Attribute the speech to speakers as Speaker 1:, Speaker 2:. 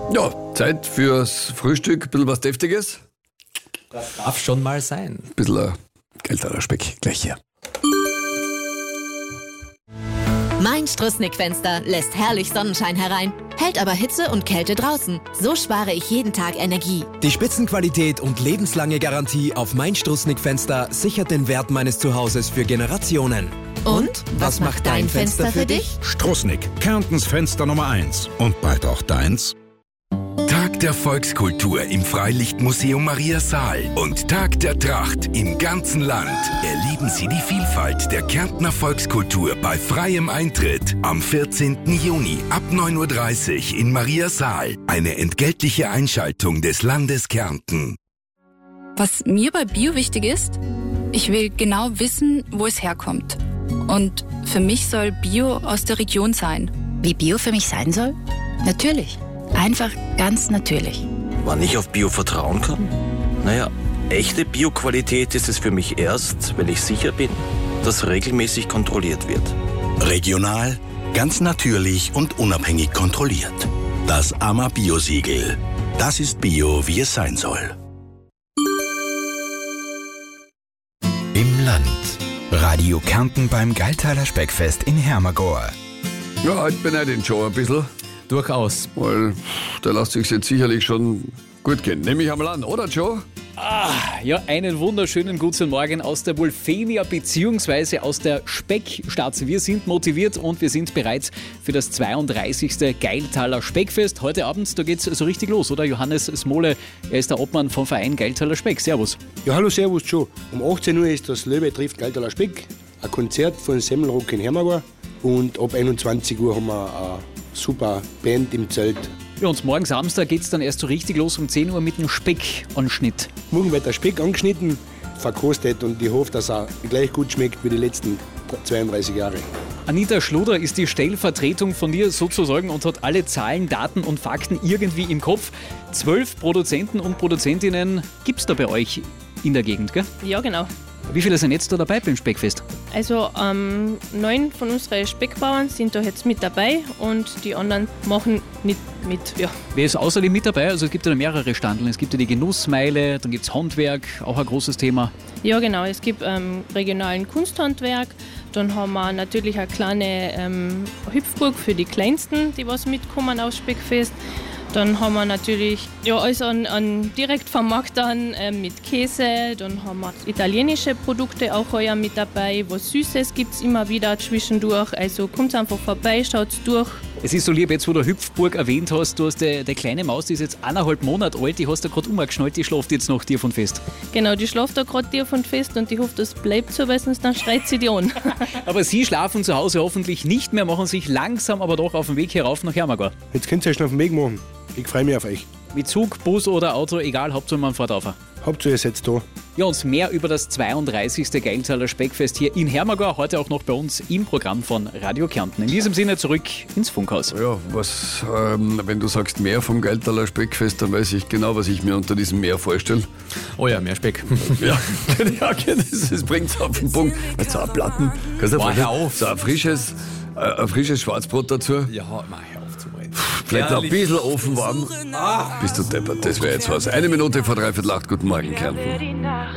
Speaker 1: Ja, Zeit fürs Frühstück. Ein bisschen was Deftiges.
Speaker 2: Das darf schon mal sein.
Speaker 1: Ein bisschen Geldtaler Speck gleich hier.
Speaker 3: Mein Strussnick-Fenster lässt herrlich Sonnenschein herein, hält aber Hitze und Kälte draußen. So spare ich jeden Tag Energie.
Speaker 4: Die Spitzenqualität und lebenslange Garantie auf mein Strussnick-Fenster sichert den Wert meines Zuhauses für Generationen.
Speaker 3: Und was macht dein Fenster für dich?
Speaker 5: Strussnick, Kärntens Fenster Nummer 1. Und bald auch deins.
Speaker 6: Tag der Volkskultur im Freilichtmuseum Maria Saal und Tag der Tracht im ganzen Land. Erleben Sie die Vielfalt der Kärntner Volkskultur bei freiem Eintritt am 14. Juni ab 9.30 Uhr in Maria Saal. Eine entgeltliche Einschaltung des Landes Kärnten.
Speaker 7: Was mir bei Bio wichtig ist, ich will genau wissen, wo es herkommt. Und für mich soll Bio aus der Region sein.
Speaker 8: Wie Bio für mich sein soll?
Speaker 7: Natürlich. Einfach ganz natürlich.
Speaker 9: Wann ich auf Bio vertrauen kann? Naja, echte Bio-Qualität ist es für mich erst, wenn ich sicher bin, dass regelmäßig kontrolliert wird.
Speaker 5: Regional, ganz natürlich und unabhängig kontrolliert. Das AMA Bio-Siegel. Das ist Bio, wie es sein soll.
Speaker 6: Im Land. Radio Kärnten beim Geldtaler Speckfest in Hermagor.
Speaker 1: Ja, heute beneide ich ihn schon ein bisschen.
Speaker 2: Durchaus.
Speaker 1: Weil der lässt sich jetzt sicherlich schon gut gehen. Nehme ich einmal an, oder Joe?
Speaker 10: Ja, einen wunderschönen guten Morgen aus der Wolfenia bzw. aus der Speckstadt. Wir sind motiviert und wir sind bereit für das 32. Geiltaler Speckfest. Heute Abend, da geht's so richtig los, oder? Johannes Smole, er ist der Obmann vom Verein Geiltaler Speck. Servus.
Speaker 11: Ja, hallo, servus Joe. Um 18 Uhr ist das Löwe trifft Geiltaler Speck. Ein Konzert von Semmelrock in Hermagor. Und ab 21 Uhr haben wir eine super Band im Zelt.
Speaker 10: Ja, und morgen Samstag geht's dann erst so richtig los um 10 Uhr mit dem Speckanschnitt.
Speaker 11: Morgen wird der Speck angeschnitten, verkostet und ich hoffe, dass er gleich gut schmeckt wie die letzten 32 Jahre.
Speaker 10: Anita Schluder ist die Stellvertretung von dir sozusagen und hat alle Zahlen, Daten und Fakten irgendwie im Kopf. 12 Produzenten und Produzentinnen gibt's da bei euch in der Gegend, gell?
Speaker 12: Ja, genau.
Speaker 10: Wie viele sind jetzt da dabei beim Speckfest?
Speaker 12: Also 9 von unseren Speckbauern sind da jetzt mit dabei und die anderen machen nicht mit. Ja.
Speaker 10: Wer ist außerdem mit dabei? Also es gibt ja mehrere Standeln. Es gibt ja die Genussmeile, dann gibt es Handwerk, auch ein großes Thema.
Speaker 12: Ja, genau. Es gibt regionalen Kunsthandwerk. Dann haben wir natürlich eine kleine Hüpfburg für die Kleinsten, die was mitkommen aufs Speckfest. Dann haben wir natürlich alles an Direktvermarktern mit Käse. Dann haben wir italienische Produkte auch heuer mit dabei. Was Süßes gibt es immer wieder zwischendurch. Also kommt einfach vorbei, schaut durch.
Speaker 10: Es ist so lieb, jetzt wo du Hüpfburg erwähnt hast, du hast die kleine Maus, die ist jetzt 1,5 Monate alt, die hast du gerade umgeschnallt, die schläft jetzt noch dir von fest.
Speaker 12: Genau, die schläft da gerade dir von fest und ich hoffe, das bleibt so, weil sonst dann schreit sie die an.
Speaker 10: Aber Sie schlafen zu Hause hoffentlich nicht mehr, machen sich langsam aber doch auf den Weg herauf nach Hermagor.
Speaker 11: Jetzt könnt ihr euch schon auf den Weg machen. Ich freue mich auf euch.
Speaker 10: Mit Zug, Bus oder Auto, egal, Hauptsache man fährt auf.
Speaker 11: Hauptsache ihr seid da.
Speaker 10: Ja, und mehr über das 32. Geiltaler Speckfest hier in Hermagor, heute auch noch bei uns im Programm von Radio Kärnten. In diesem Sinne zurück ins Funkhaus.
Speaker 1: Ja, wenn du sagst mehr vom Geiltaler Speckfest, dann weiß ich genau, was ich mir unter diesem Meer vorstelle.
Speaker 2: Oh ja, mehr Speck.
Speaker 1: Ja, das bringt es auf den Punkt. So ein Platten, kannst du dir vorstellen? So ein frisches Schwarzbrot dazu.
Speaker 2: Ja, mach hör auf zu reden.
Speaker 1: Vielleicht noch ein bisschen offen warm. Bist du deppert, das wäre jetzt was. 1 Minute vor 7:45. Guten Morgen, Kärnten.